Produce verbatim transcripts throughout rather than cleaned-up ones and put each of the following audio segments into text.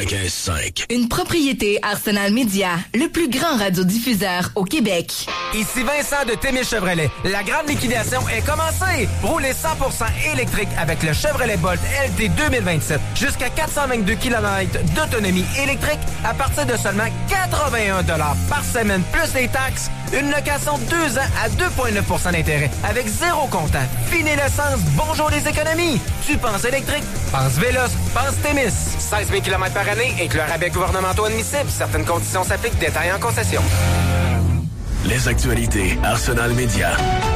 quatre-vingt-quinze cinq. Une propriété Arsenal Media, le plus grand radiodiffuseur au Québec. Ici Vincent de Témis Chevrolet. La grande liquidation est commencée. Roulez cent pour cent électrique avec le Chevrolet Bolt L T deux mille vingt-sept. Jusqu'à quatre cent vingt-deux kilomètres d'autonomie électrique à partir de seulement quatre-vingt-un dollars par semaine plus les taxes. Une location deux ans à deux virgule neuf pour cent d'intérêt avec zéro comptant. Fini l'essence, bonjour les économies. Tu penses électrique, pense Vélos, pense Témis. seize mille kilomètres par année, inclus rabais gouvernementaux admissibles. Certaines conditions s'appliquent, détails en concession. Les actualités Arsenal Média.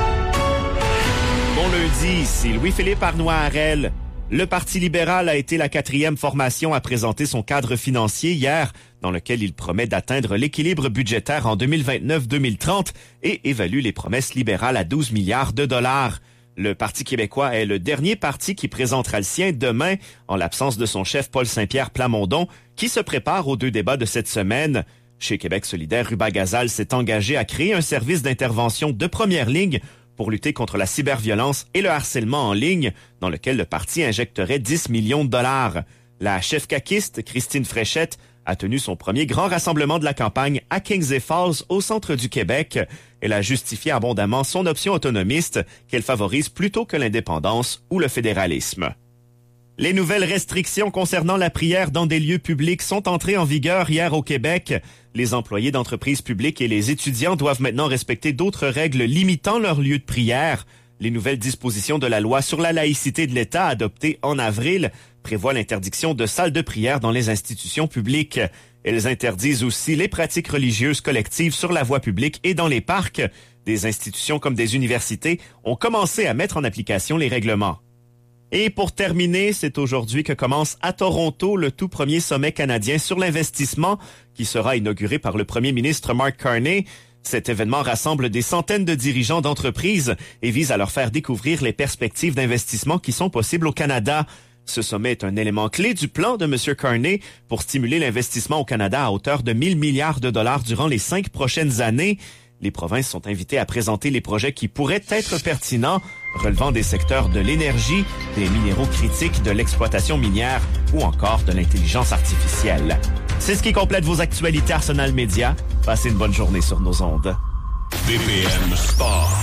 Bon lundi, ici Louis-Philippe Arnois-Harel. Le Parti libéral a été la quatrième formation à présenter son cadre financier hier, dans lequel il promet d'atteindre l'équilibre budgétaire en deux mille vingt-neuf deux mille trente et évalue les promesses libérales à douze milliards de dollars. Le Parti québécois est le dernier parti qui présentera le sien demain, en l'absence de son chef Paul Saint-Pierre Plamondon, qui se prépare aux deux débats de cette semaine. Chez Québec solidaire, Ruba Gazal s'est engagé à créer un service d'intervention de première ligne pour lutter contre la cyberviolence et le harcèlement en ligne, dans lequel le parti injecterait dix millions de dollars. La chef caquiste, Christine Fréchette, a tenu son premier grand rassemblement de la campagne à Kings Falls, au centre du Québec. Elle a justifié abondamment son option autonomiste, qu'elle favorise plutôt que l'indépendance ou le fédéralisme. Les nouvelles restrictions concernant la prière dans des lieux publics sont entrées en vigueur hier au Québec. Les employés d'entreprises publiques et les étudiants doivent maintenant respecter d'autres règles limitant leurs lieux de prière. Les nouvelles dispositions de la loi sur la laïcité de l'État adoptées en avril prévoient l'interdiction de salles de prière dans les institutions publiques. Elles interdisent aussi les pratiques religieuses collectives sur la voie publique et dans les parcs. Des institutions comme des universités ont commencé à mettre en application les règlements. Et pour terminer, c'est aujourd'hui que commence à Toronto le tout premier sommet canadien sur l'investissement qui sera inauguré par le premier ministre Mark Carney. Cet événement rassemble des centaines de dirigeants d'entreprises et vise à leur faire découvrir les perspectives d'investissement qui sont possibles au Canada. Ce sommet est un élément clé du plan de M. Carney pour stimuler l'investissement au Canada à hauteur de mille milliards de dollars durant les cinq prochaines années. Les provinces sont invitées à présenter les projets qui pourraient être pertinents, relevant des secteurs de l'énergie, des minéraux critiques, de l'exploitation minière ou encore de l'intelligence artificielle. C'est ce qui complète vos actualités Arsenal Média. Passez une bonne journée sur nos ondes. B P M Sport.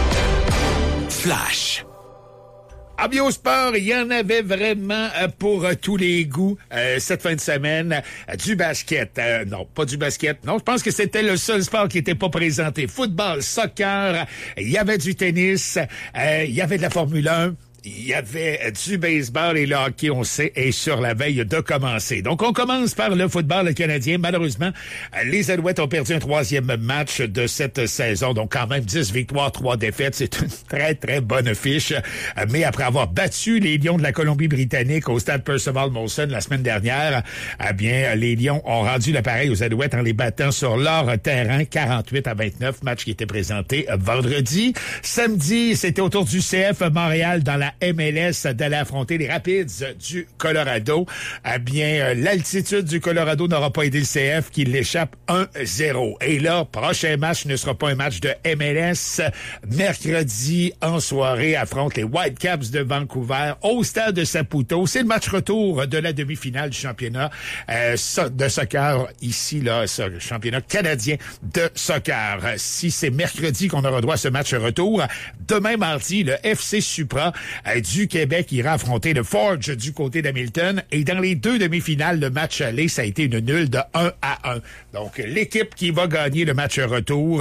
Flash. Ah bien, au sport, il y en avait vraiment pour tous les goûts euh, cette fin de semaine. Du basket. Euh, non, pas du basket. Non, je pense que c'était le seul sport qui n'était pas présenté. Football, soccer, il y avait du tennis, euh, il y avait de la Formule un. Il y avait du baseball et le hockey, on sait, est sur la veille de commencer. Donc, on commence par le football canadien. Malheureusement, les Alouettes ont perdu un troisième match de cette saison. Donc, quand même, dix victoires, trois défaites. C'est une très, très bonne fiche. Mais après avoir battu les Lions de la Colombie-Britannique au stade Percival Molson la semaine dernière, eh bien, les Lions ont rendu l'appareil aux Alouettes en les battant sur leur terrain, quarante-huit à vingt-neuf, match qui était présenté vendredi. Samedi, c'était au tour du C F Montréal dans la M L S d'aller affronter les Rapids du Colorado. Eh bien, l'altitude du Colorado n'aura pas aidé le C F qui l'échappe un zéro. Et là, prochain match ne sera pas un match de M L S. Mercredi, en soirée, affronte les Whitecaps de Vancouver au stade de Saputo. C'est le match retour de la demi-finale du championnat euh, de soccer ici, là, ce championnat canadien de soccer. Si c'est mercredi qu'on aura droit à ce match retour, demain mardi, le F C Supra du Québec ira affronter le Forge du côté d'Hamilton. Et dans les deux demi-finales, le match aller, ça a été une nulle de un à un. Donc, l'équipe qui va gagner le match retour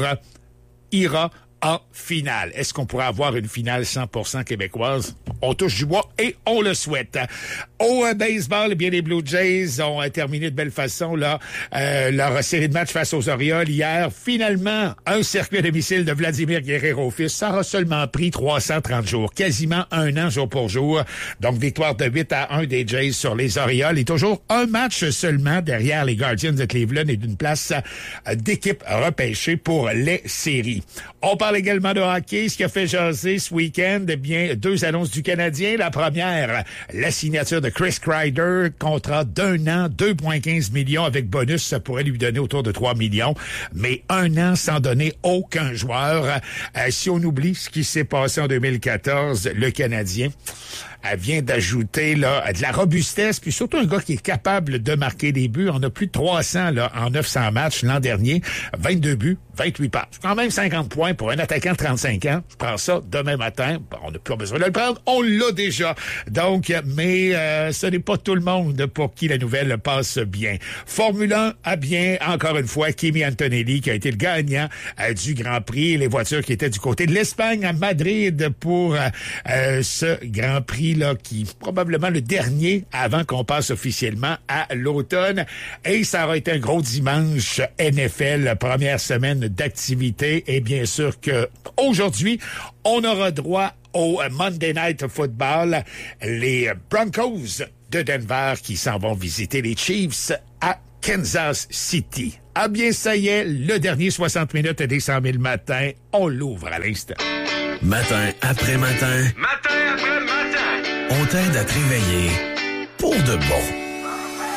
ira en finale. Est-ce qu'on pourrait avoir une finale cent pour cent québécoise? On touche du bois et on le souhaite. Au baseball, eh bien, les Blue Jays ont terminé de belle façon là euh, leur série de matchs face aux Orioles hier. Finalement, un circuit à domicile de Vladimir Guerrero fils. Ça aura seulement pris trois cent trente jours, quasiment un an jour pour jour. Donc, victoire de huit à un des Jays sur les Orioles. Et toujours un match seulement derrière les Guardians de Cleveland et d'une place d'équipe repêchée pour les séries. On parle également de hockey, ce qui a fait jaser ce week-end, eh bien, deux annonces du Canadien. La première, la signature de Chris Kreider, contrat d'un an, deux virgule quinze millions avec bonus, ça pourrait lui donner autour de trois millions, mais un an sans donner aucun joueur. Euh, si on oublie ce qui s'est passé en deux mille quatorze, le Canadien, elle vient d'ajouter là de la robustesse, puis surtout un gars qui est capable de marquer des buts. On a plus de trois cents là en neuf cents matchs l'an dernier, vingt-deux buts, vingt-huit passes. Quand même cinquante points pour un attaquant de trente-cinq ans. Je prends ça demain matin. Bon, on n'a plus besoin de le prendre, on l'a déjà. Donc, mais euh, ce n'est pas tout le monde pour qui la nouvelle passe bien. Formule un a bien, encore une fois, Kimi Antonelli qui a été le gagnant euh, du Grand Prix. Les voitures qui étaient du côté de l'Espagne à Madrid pour euh, euh, ce Grand Prix-là, qui est probablement le dernier avant qu'on passe officiellement à l'automne. Et ça aura été un gros dimanche N F L, première semaine d'activité. Et bien sûr que aujourd'hui, on aura droit au Monday Night Football. Les Broncos de Denver qui s'en vont visiter les Chiefs à Kansas City. Ah bien, ça y est, le dernier soixante minutes des cent mille matins, on l'ouvre à l'instant. Matin après matin. Matin après matin. On t'aide à te réveiller pour de bon.